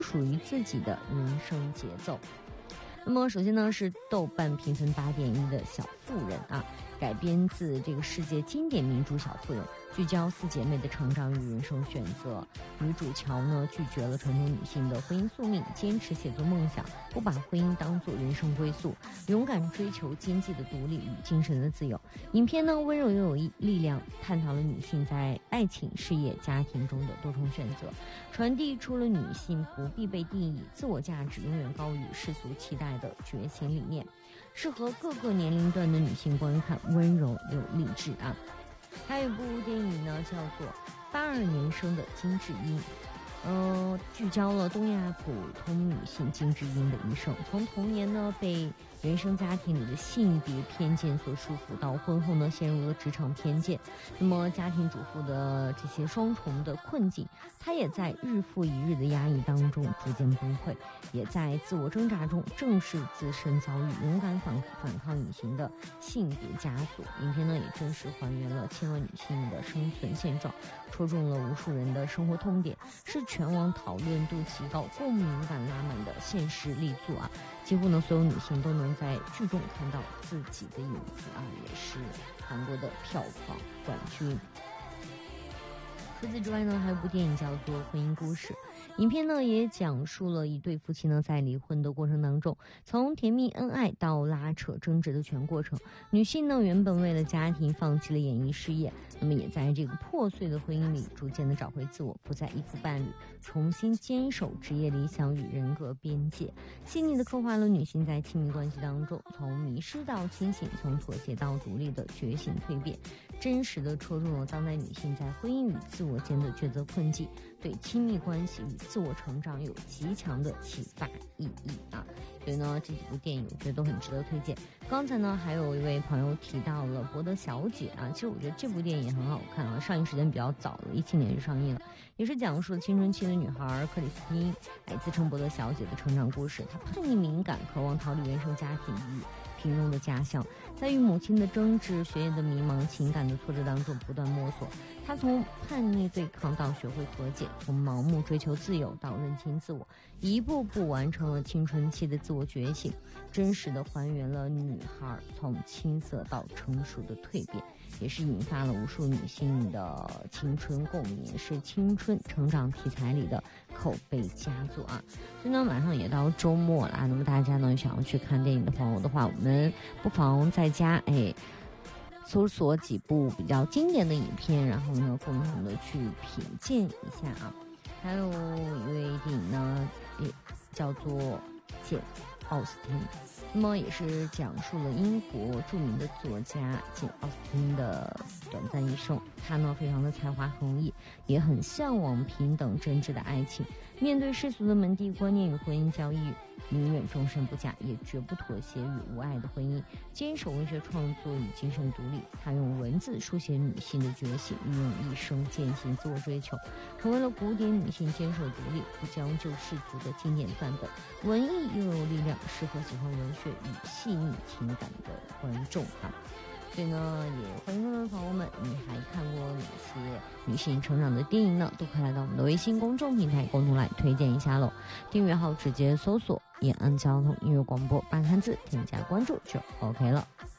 属于自己的人生节奏。那么首先呢是豆瓣评分8.1的小妇人啊，改编自这个世界经典名著小妇人，聚焦4姐妹的成长与人生选择。女主乔呢拒绝了传统女性的婚姻宿命，坚持写作梦想，不把婚姻当作人生归宿，勇敢追求经济的独立与精神的自由。影片呢温柔又有力量，探讨了女性在爱情、事业、家庭中的多重选择，传递出了女性不必被定义，自我价值永远高于世俗期待的觉醒理念，适合各个年龄段的女性观看，温柔又励志啊。还有一部电影呢叫做82年生的金智英，聚焦了东亚普通女性金智英的一生，从童年呢被原生家庭里的性别偏见所束缚，到婚后呢陷入了职场偏见，那么家庭主妇的这些双重的困境，她也在日复一日的压抑当中逐渐崩溃，也在自我挣扎中正视自身遭遇，勇敢反抗隐形的性别枷锁。影片呢也真实还原了千万女性的生存现状，戳中了无数人的生活痛点，是全网讨论度极高、共鸣感拉满的现实力作啊！几乎呢所有女性都能在剧中看到自己的影子啊，也是韩国的票房冠军。除此之外呢，还有部电影叫做《婚姻故事》，影片呢也讲述了一对夫妻呢在离婚的过程当中，从甜蜜恩爱到拉扯争执的全过程。女性呢原本为了家庭放弃了演艺事业，那么也在这个破碎的婚姻里逐渐的找回自我，不再依附伴侣，重新坚守职业理想与人格边界，细腻的刻画了女性在亲密关系当中从迷失到清醒，从妥协到独立的觉醒蜕变，真实的戳中了当代女性在婚姻与自我间的抉择困境，对亲密关系与自我成长有极强的启发意义啊！所以呢，这几部电影我觉得都很值得推荐。刚才呢，还有一位朋友提到了《博德小姐》啊，其实我觉得这部电影也很好看啊，上映时间比较早了，17年就上映了，也是讲述了青春期的女孩克里斯汀，自称博德小姐的成长故事。她叛逆敏感，渴望逃离原生家庭与平庸的家乡，在与母亲的争执、学业的迷茫、情感的挫折当中不断摸索。她从叛逆对抗到学会和解，从盲目追求自由到认清自我，一步步完成了青春期的自我觉醒，真实的还原了女孩从青涩到成熟的蜕变，也是引发了无数女性的青春共鸣，是青春成长题材里的口碑佳作啊！所以呢，马上也到周末了啊，那么大家呢想要去看电影的朋友的话，我们不妨在家搜索几部比较经典的影片，然后呢共同的去品鉴一下啊。还有一位电影呢也叫做《简·奥斯汀》，那么也是讲述了英国著名的作家简·奥斯汀的短暂一生。他呢非常的才华横溢，也很向往平等真挚的爱情，面对世俗的门第观念与婚姻交易，宁愿终身不嫁，也绝不妥协于无爱的婚姻，坚守文学创作与精神独立。他用文字书写女性的觉醒，运用一生践行自我追求，成为了古典女性坚守独立、不将就世俗的经典范本。文艺又有力量，适合喜欢文学与细腻情感的观众啊。所以呢，也欢迎各位朋友们，你还看过哪些女性成长的电影呢？都快来到我们的微信公众平台共同来推荐一下喽。订阅号直接搜索延安交通音乐广播8个汉字，添加关注就 OK 了。